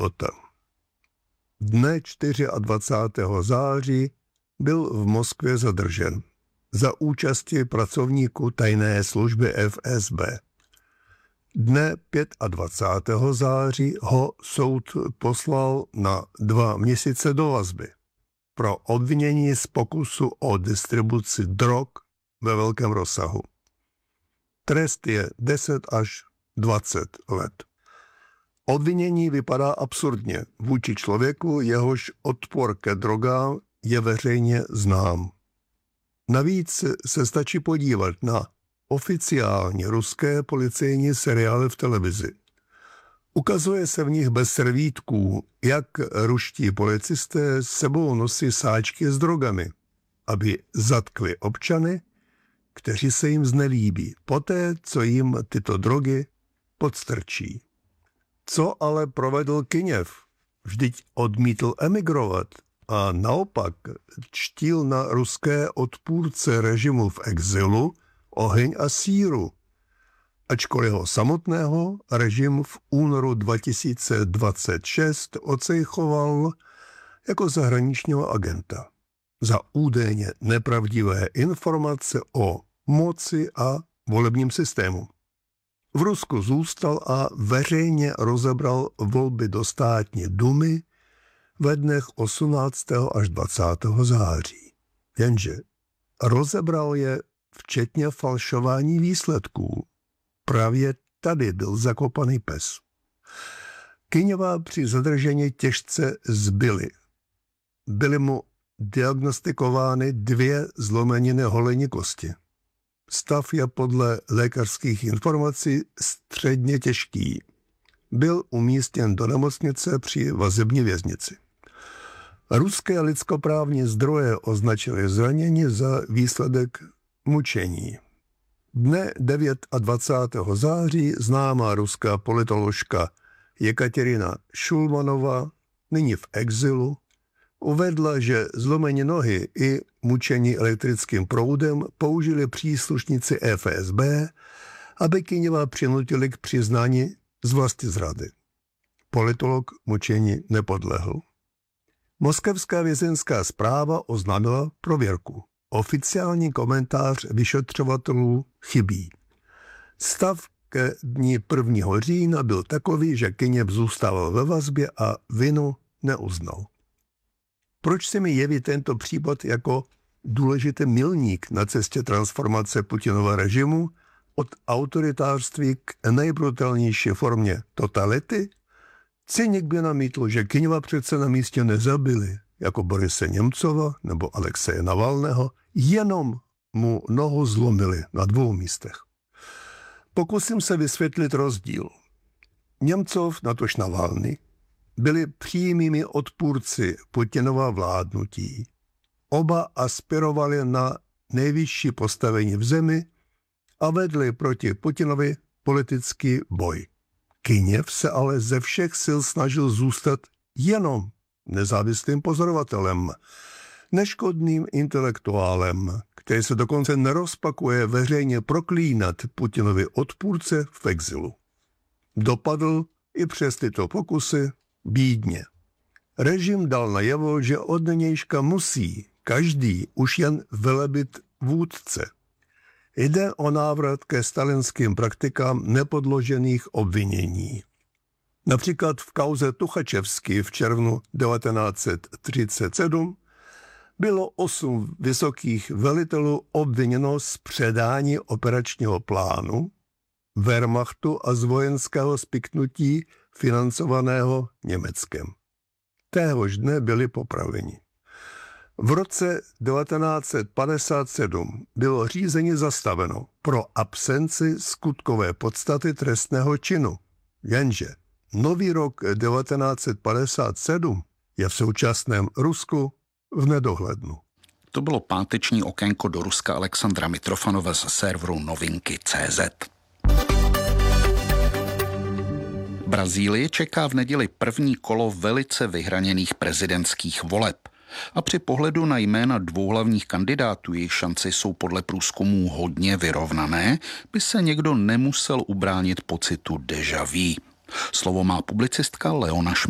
života. Dne 24. září byl v Moskvě zadržen za účasti pracovníků tajné služby FSB. Dne 25. září ho soud poslal na 2 měsíce do vazby pro obvinění z pokusu o distribuci drog ve velkém rozsahu. Trest je 10 až 20 let. Obvinění vypadá absurdně vůči člověku, jehož odpor ke drogám je veřejně znám. Navíc se stačí podívat na oficiální ruské policejní seriály v televizi. Ukazuje se v nich bez servítků, jak ruští policisté s sebou nosí sáčky s drogami, aby zatkli občany, kteří se jim znelíbí, poté, co jim tyto drogy podstrčí. Co ale provedl Kyněv? Vždyť odmítl emigrovat a naopak čtil na ruské odpůrce režimu v exilu oheň a síru, ačkoliv ho samotného režim v únoru 2026 ocejchoval jako zahraničního agenta za údajně nepravdivé informace o moci a volebním systému. V Rusku zůstal a veřejně rozebral volby do státní dumy ve dnech 18. až 20. září. Jenže rozebral je včetně falšování výsledků. Právě tady byl zakopaný pes. Kyněva při zadržení těžce zbyli. Byly mu diagnostikovány 2 zlomeniny holenní kosti. Stav je podle lékařských informací středně těžký. Byl umístěn do nemocnice při vazební věznici. Ruské lidskoprávní zdroje označily zranění za výsledek mučení. Dne 29. září známá ruská politoložka Jekaterina Šulmanová, nyní v exilu, uvedla, že zlomení nohy i mučení elektrickým proudem použili příslušníci FSB, aby Kyněva přinutili k přiznání z vlastizrady. Politolog mučení nepodlehl. Moskevská vězeňská správa oznámila prověrku. Oficiální komentář vyšetřovatelů chybí. Stav ke dni 1. října byl takový, že Kyněv zůstával ve vazbě a vinu neuznal. Proč se mi jeví tento případ jako důležitý milník na cestě transformace Putinova režimu od autoritářství k nejbrutálnější formě totality? Cynik by namítl, že Kyněva přece na místě nezabili, jako Borise Němcova nebo Alexeje Navalného, jenom mu nohu zlomili na 2 místech. Pokusím se vysvětlit rozdíl. Němcov, natož Navalny, byli přímými odpůrci Putinova vládnutí. Oba aspirovali na nejvyšší postavení v zemi a vedli proti Putinovi politický boj. Kyněv se ale ze všech sil snažil zůstat jenom nezávislým pozorovatelem, neškodným intelektuálem, který se dokonce nerozpakuje veřejně proklínat Putinovi odpůrce v exilu. Dopadl i přes tyto pokusy bídně. Režim dal najevo, že od nynějška musí každý už jen velebit vůdce. Jde o návrat ke stalinským praktikám nepodložených obvinění. Například v kauze Tuchačevský v červnu 1937 bylo 8 vysokých velitelů obviněno z předání operačního plánu Wehrmachtu a z vojenského spiknutí financovaného Německem. Téhož dne byli popraveni. V roce 1957 bylo řízení zastaveno pro absenci skutkové podstaty trestného činu. Jenže nový rok 1957 je v současném Rusku v nedohlednu. To bylo páteční okénko do Ruska Alexandra Mitrofanova z serveru Novinky.cz. Brazílii čeká v neděli první kolo velice vyhraněných prezidentských voleb. A při pohledu na jména 2 hlavních kandidátů, jejich šance jsou podle průzkumů hodně vyrovnané, by se někdo nemusel ubránit pocitu déjà vu. Slovo má publicistka Leona